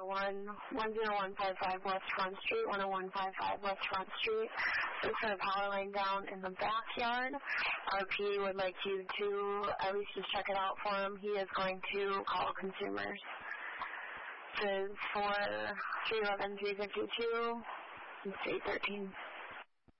10155 West Front Street, 10155 West Front Street. There's a power line down in the backyard. RP would like you to at least just check it out for him. He is going to call consumers. This is for 311-352, State 13.